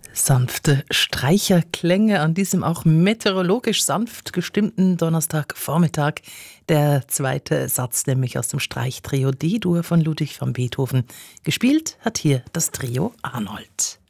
Sanfte Streicherklänge an diesem auch meteorologisch sanft gestimmten Donnerstagvormittag. Der zweite Satz nämlich aus dem Streichtrio D-Dur von Ludwig van Beethoven. Gespielt hat hier das Trio Arnold.